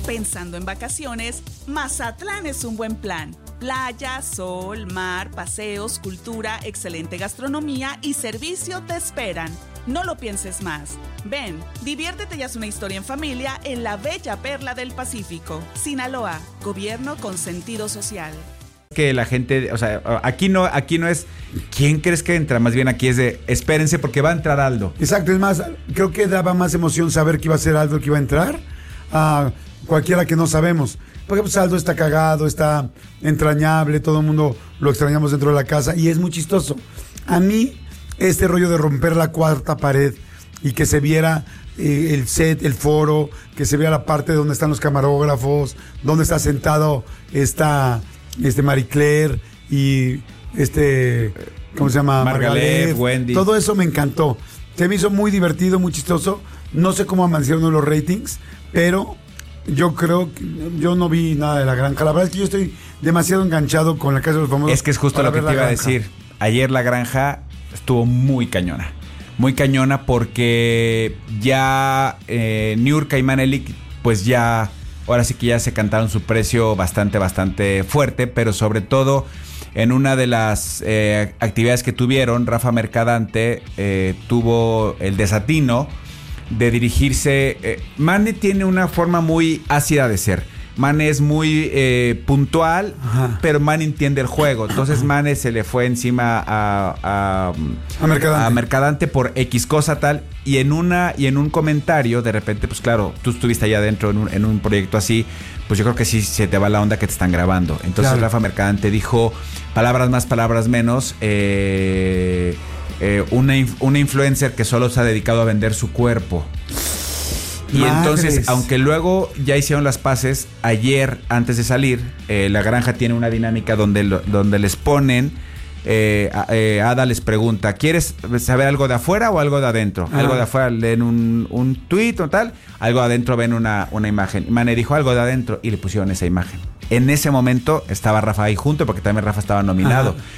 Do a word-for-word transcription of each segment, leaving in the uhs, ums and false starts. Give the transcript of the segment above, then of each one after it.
Pensando en vacaciones, Mazatlán es un buen plan. Playa, sol, mar, paseos, cultura, excelente gastronomía y servicio te esperan. No lo pienses más. Ven, diviértete y haz una historia en familia en la bella perla del Pacífico. Sinaloa, gobierno con sentido social. Que la gente, o sea, aquí no, aquí no es ¿quién crees que entra? Más bien aquí es de espérense porque va a entrar Aldo. Exacto, es más, creo que daba más emoción saber que iba a ser Aldo el que iba a entrar a cualquiera que no sabemos. Porque pues Aldo está cagado, está entrañable, todo el mundo lo extrañamos dentro de la casa y es muy chistoso. A mí, este rollo de romper la cuarta pared y que se viera eh, el set, el foro, que se vea la parte donde están los camarógrafos, donde está sentado esta, este Marie Claire y este, ¿cómo se llama? Margalef, Wendy. Todo eso me encantó. Se me hizo muy divertido, muy chistoso. No sé cómo amanecieron los ratings, pero yo creo que yo no vi nada de La Granja. La verdad es que yo estoy demasiado enganchado con La Casa de los Famosos. Es que es justo lo que te iba a decir. Ayer La Granja estuvo muy cañona. Muy cañona porque ya eh, Niurka y Manelik, pues ya, ahora sí que ya se cantaron su precio bastante, bastante fuerte, pero sobre todo en una de las eh, actividades que tuvieron, Rafa Mercadante eh, tuvo el desatino de dirigirse. eh, Mane tiene una forma muy ácida de ser. Mane es muy eh, puntual, ajá, pero Mane entiende el juego. Entonces Mane se le fue encima a, a, a, Mercadante. a Mercadante por X cosa tal. Y en una y en un comentario, de repente, pues claro, tú estuviste allá adentro en un, en un proyecto así, pues yo creo que sí se te va la onda que te están grabando. Entonces claro, Rafa Mercadante dijo, palabras más, palabras menos, eh... Eh, una, una influencer que solo se ha dedicado a vender su cuerpo. Y Madres. Entonces, aunque luego ya hicieron las paces, ayer, antes de salir, eh, La Granja tiene una dinámica donde, lo, donde les ponen, eh, eh, Ada les pregunta, ¿quieres saber algo de afuera o algo de adentro? Ah. Algo de afuera, leen un, un tweet o tal, algo de adentro ven una, una imagen. Y Mane dijo algo de adentro y le pusieron esa imagen. En ese momento estaba Rafa ahí junto, porque también Rafa estaba nominado. Ajá.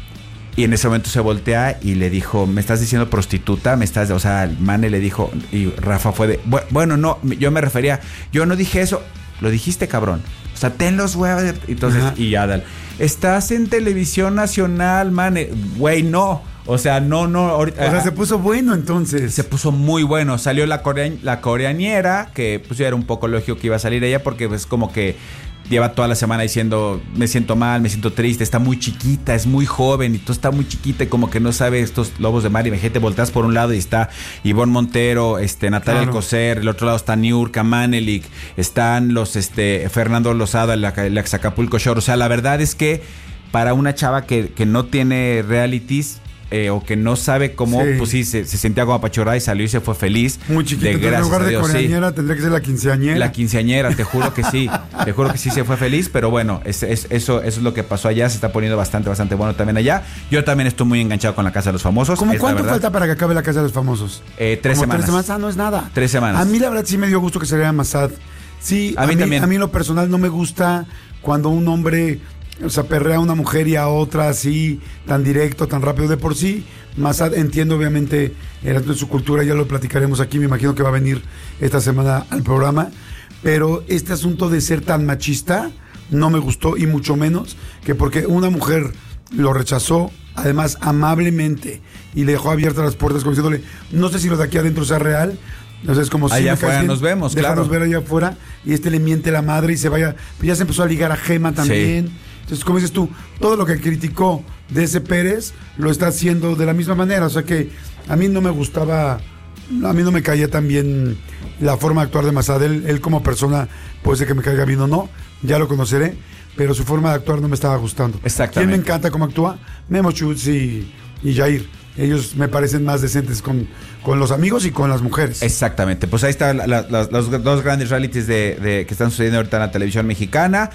Y en ese momento se voltea y le dijo, ¿me estás diciendo prostituta? ¿Me estás...? O sea, Mane le dijo, y Rafa fue de, bueno, no, yo me refería, yo no dije eso. Lo dijiste, cabrón. O sea, ten los huevos. Entonces, ajá, y Adal, estás en televisión nacional, Mane. Güey, no. O sea, no, no. Ahorita, o sea, se puso bueno entonces. Se puso muy bueno. Salió la, corea, la coreaniera, que pues ya era un poco lógico que iba a salir ella, porque es pues, como que lleva toda la semana diciendo, me siento mal, me siento triste, está muy chiquita, es muy joven, y tú está muy chiquita y como que no sabe estos lobos de mar, y imagínate, volteas por un lado y está Ivonne Montero, este, Natalia claro. Alcocer, el otro lado está Niurka, Manelik, están los, este, Fernando Lozada, el, el ex Acapulco Shore. O sea, la verdad es que para una chava que, que no tiene realities, Eh, o que no sabe cómo, sí. pues sí, se, se sentía como apachurrada y salió y se fue feliz. Muy chiquita, en lugar de coreañera sí. Tendría que ser la quinceañera. La quinceañera, te juro que sí, te juro que sí se fue feliz, pero bueno, es, es, eso, eso es lo que pasó allá, se está poniendo bastante, bastante bueno también allá. Yo también estoy muy enganchado con La Casa de los Famosos. ¿Cómo cuánto falta para que acabe La Casa de los Famosos? Eh, tres Como semanas. Tres semanas, ah, no es nada. Tres semanas. A mí la verdad sí me dio gusto que saliera Mazad. Sí, a, a mí, mí también. A mí en lo personal no me gusta cuando un hombre, o sea, perrea a una mujer y a otra así, tan directo, tan rápido. De por sí, Mazad, entiendo obviamente era de su cultura, ya lo platicaremos aquí, me imagino que va a venir esta semana al programa, pero este asunto de ser tan machista no me gustó, y mucho menos que porque una mujer lo rechazó, además amablemente, y le dejó abiertas las puertas como diciéndole, no sé si lo de aquí adentro sea real. O sea, es como si allá afuera nos vemos, déjanos claro. ver allá afuera, y este le miente la madre y se vaya, ya se empezó a ligar a Gema también. Sí. Entonces, como dices tú, todo lo que criticó de ese Pérez lo está haciendo de la misma manera. O sea que a mí no me gustaba, a mí no me caía tan bien la forma de actuar de Mazad. Él, él como persona puede ser que me caiga bien o no, ya lo conoceré, pero su forma de actuar no me estaba gustando. Exactamente. ¿Quién me encanta cómo actúa? Memo Schutz y, y Jair. Ellos me parecen más decentes con, con los amigos y con las mujeres. Exactamente. Pues ahí están la, la, la, los dos grandes realities de, de, que están sucediendo ahorita en la televisión mexicana.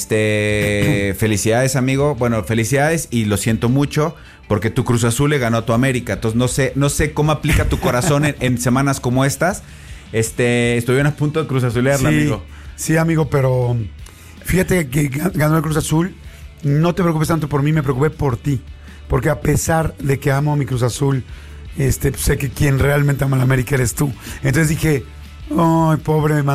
Este, felicidades, amigo. Bueno, felicidades, y lo siento mucho porque tu Cruz Azul le ganó a tu América. Entonces no sé, no sé cómo aplica tu corazón en, en semanas como estas. Este, estuvieron a punto de Cruz Azulearla, sí, amigo. Sí, amigo, pero fíjate que ganó el Cruz Azul. No te preocupes tanto por mí, me preocupé por ti. Porque a pesar de que amo a mi Cruz Azul, este, sé que quien realmente ama a la América eres tú. Entonces dije, ay, pobre man.